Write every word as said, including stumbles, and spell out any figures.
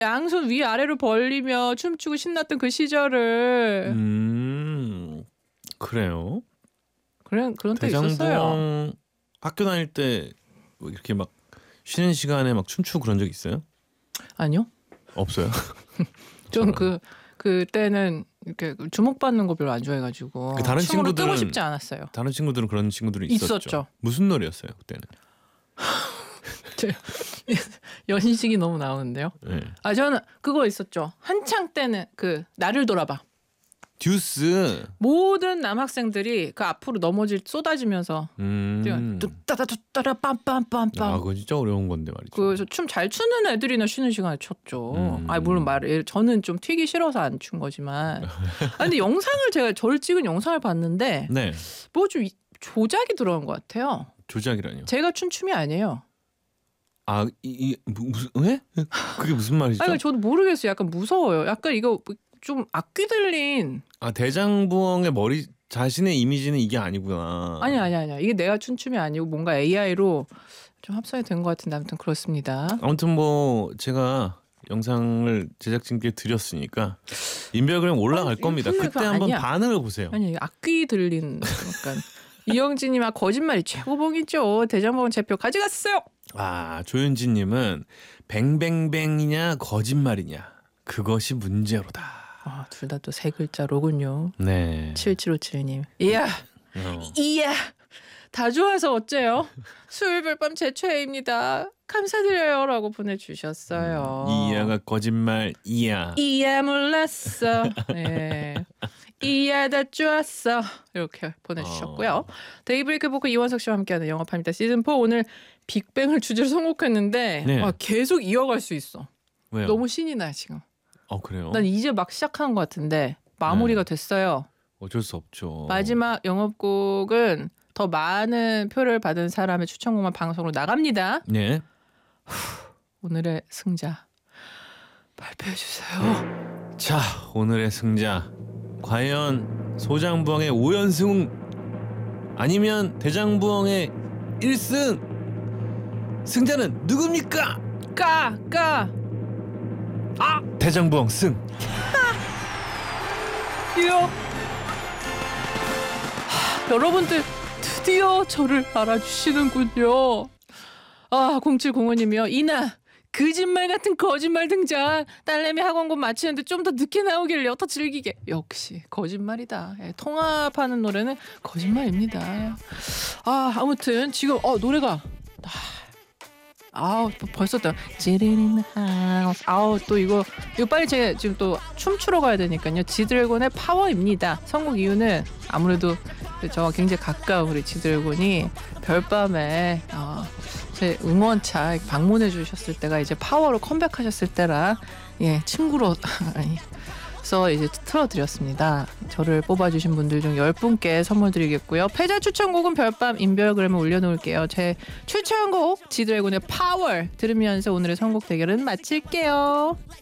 양손 위 아래로 벌리며 춤추고 신났던 그 시절을. 음 그래요? 그런 그런 때 있었어요. 대장부엉 학교 다닐 때 이렇게 막 쉬는 시간에 막 춤추고 그런 적 있어요? 아니요. 없어요. 좀 그 그때는 이렇게 주목받는 거 별로 안 좋아해가지고 그 다른 춤으로 친구들은 뜨고 싶지 않았어요. 다른 친구들은 그런 친구들이 있었죠. 있었죠. 무슨 노래였어요 그때는? 연식이 너무 나오는데요. 네. 아 저는 그거 있었죠. 한창 때는 그 나를 돌아봐. 듀스. 모든 남학생들이 그 앞으로 넘어질 쏟아지면서 음. 뚜따다 뚜따라 빰빰빰빰. 아 그거 진짜 어려운 건데 말이죠. 그래서 춤 잘 추는 애들이나 쉬는 시간에 췄죠. 음. 아 물론 말 저는 좀 튀기 싫어서 안 춘 거지만. 아 근데 영상을 제가 저를 찍은 영상을 봤는데 네. 뭐 좀 조작이 들어간 것 같아요. 조작이라뇨? 제가 춘 춤이 아니에요. 아, 이, 이 무슨 왜? 그게 무슨 말이죠? 아니 저도 모르겠어요. 약간 무서워요. 약간 이거 좀 악귀 들린. 아 대장부엉의 머리 자신의 이미지는 이게 아니구나. 아니 아니 아니야. 이게 내가 춘 춤이 아니고 뭔가 에이아이로 좀 합성이 된 것 같은데 아무튼 그렇습니다. 아무튼 뭐 제가 영상을 제작진께 드렸으니까 인별그램 올라갈 아니, 겁니다. 근데 그때 그거 한번 아니야. 반응을 보세요. 아니 악귀 들린 약간 이영진이 막 거짓말이 최고봉이죠. 대장부엉 제표 가져갔어요. 아 조윤지님은 뱅뱅뱅이냐 거짓말이냐 그것이 문제로다. 아, 둘 다 또 세 글자로군요. 네. 칠칠오칠님. 이야, 어. 이야. 다 좋아서 어째요? 수요일 별밤 제 최애입니다. 감사드려요. 라고 보내주셨어요. 음, 이야가 거짓말 이야. 이야 몰랐어. 네. 이야 다 좋았어. 이렇게 보내주셨고요. 어. 데이브레이크 보고 이원석 씨와 함께하는 영업합니다. 시즌사 오늘 빅뱅을 주제로 선곡했는데 네. 와, 계속 이어갈 수 있어. 왜요? 너무 신이 나요 지금. 어 그래요? 난 이제 막 시작한 것 같은데 마무리가 네. 됐어요. 어쩔 수 없죠. 마지막 영업곡은 더 많은 표를 받은 사람의 추천곡만 방송으로 나갑니다. 네. 오늘의 승자 발표해 주세요. 자 오늘의 승자 과연 소장부엉의 오 연승 아니면 대장부엉의 일 승 승자는 누굽니까? 까! 까! 아 대장부엉 승. 드디어 하, 여러분들 드디어 저를 알아주시는군요. 아 공칠공오님이요. 이나 거짓말 같은 거짓말 등장. 딸내미 학원곡 마치는데 좀 더 늦게 나오길래 더 즐기게. 역시 거짓말이다. 예, 통합하는 노래는 거짓말입니다. 아 아무튼 지금 어 노래가 아, 아우 벌써 또 지리는 하우스 아우 또 이거 이거 빨리 제가 지금 또 춤추러 가야 되니까요. 지드래곤의 파워입니다. 선곡 이유는 아무래도 저와 굉장히 가까운 우리 지드래곤이 별밤에 어, 제 응원차 방문해 주셨을 때가 이제 파워로 컴백하셨을 때라 예 친구로 아니 그래서 이제 틀어드렸습니다. 저를 뽑아주신 분들 중 열 분께 선물 드리겠고요. 패자 추천곡은 별밤 인별그램에 올려놓을게요. 제 추천곡 지드래곤의 파워 들으면서 오늘의 선곡 대결은 마칠게요.